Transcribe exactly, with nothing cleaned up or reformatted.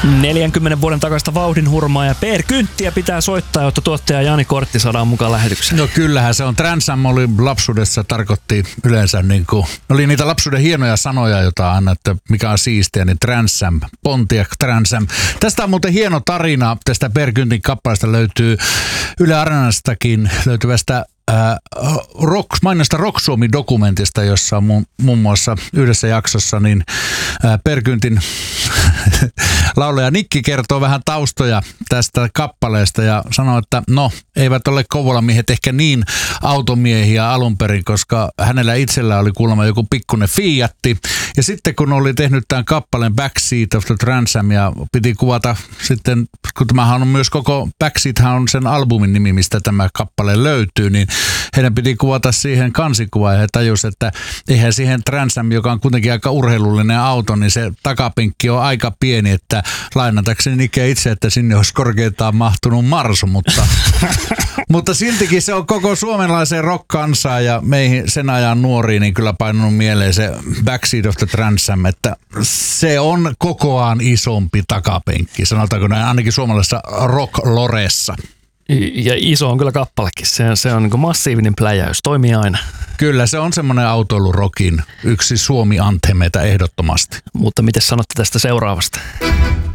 neljänkymmenen vuoden takaista vauhdinhurmaa ja Per Kynttiä pitää soittaa, jotta tuottaja Jani Kortti saadaan mukaan lähetykseen. No kyllähän se on. Trans Am oli lapsuudessa, tarkoitti yleensä niin kuin, oli niitä lapsuuden hienoja sanoja, joita aina, että mikä on siistiä, niin Trans Am, Pontiac Trans Am. Tästä on muuten hieno tarina, tästä Per Kyntin kappaleesta löytyy Yle Areenastakin löytyvästä Äh, rock, mainiosta Rock Suomi-dokumentista, jossa on muun, muun muassa yhdessä jaksossa niin äh, Per Kyntin laulaja Nikki kertoo vähän taustoja tästä kappaleesta ja sanoo, että no, eivät ole Kouvolamiehet ehkä niin automiehiä alun perin, koska hänellä itsellä oli kuulemma joku pikkuinen Fiatti. Ja sitten kun oli tehnyt tämän kappaleen Backseat of the Trans Am ja piti kuvata sitten, kun tämähän on myös koko, Backseathan on sen albumin nimi, mistä tämä kappale löytyy, niin heidän piti kuvata siihen kansikuvaa ja he tajus, että eihän siihen Trans Am, joka on kuitenkin aika urheilullinen auto, niin se takapenkki on aika pieni, että lainatakseni Nike itse, että sinne olisi korkeintaan mahtunut Marsu, mutta, mutta siltikin se on koko suomalaiseen rock-kansaan ja meihin sen ajan nuoriin niin kyllä painunut mieleen se Backseat of the Trans Am, että se on kokoaan isompi takapenkki, sanotaanko näin, ainakin suomalaisessa rock-loressa. Ja iso on kyllä kappalekin. Se, se on niin kuin massiivinen pläjäys. Toimii aina. Kyllä, se on semmoinen autoilurokin yksi Suomi-anthemeita ehdottomasti. Mutta miten sanotte tästä seuraavasta?